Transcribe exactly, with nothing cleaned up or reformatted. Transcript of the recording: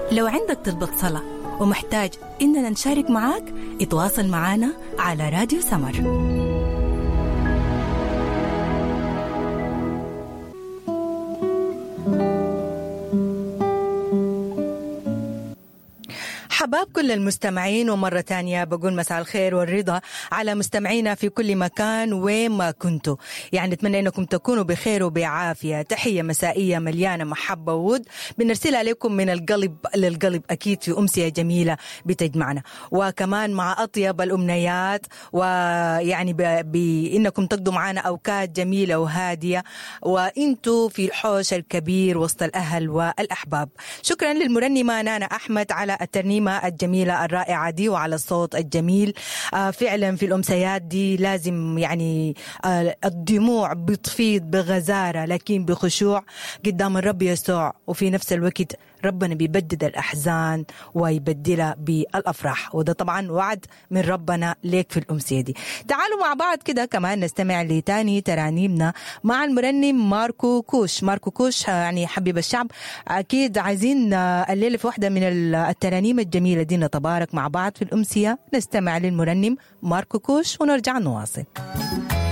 لو عندك طلبة صلاة ومحتاج إننا نشارك معاك، اتواصل معنا على راديو سمر. حباب كل المستمعين، ومرة تانية بقول مساء الخير والرضا على مستمعينا في كل مكان وين ما كنتوا. يعني نتمنى أنكم تكونوا بخير وبعافية. تحية مسائية مليانة محبة وود بنرسلها لكم من القلب للقلب، أكيد في أمسية جميلة بتجمعنا، وكمان مع أطيب الأمنيات، ويعني بأنكم تقضوا معنا أوقات جميلة وهادية وإنتوا في الحوش الكبير وسط الأهل والأحباب. شكرا للمرنمة نانا أحمد على الترنيمة الجميلة الرائعة دي وعلى الصوت الجميل. آه فعلا في الأمسيات دي لازم يعني آه الدموع بتفيض بغزارة لكن بخشوع قدام الرب يسوع، وفي نفس الوقت ربنا بيبدد الأحزان ويبدلها بالأفراح، وده طبعا وعد من ربنا ليك في الأمسية دي. تعالوا مع بعض كده كمان نستمع لتاني ترانيمنا مع المرنم ماركو كوش. ماركو كوش يعني حبيب الشعب، أكيد عايزين الليلة في واحدة من الترانيم الجميلة دي نتبارك مع بعض في الأمسية. نستمع للمرنم ماركو كوش ونرجع نواصل.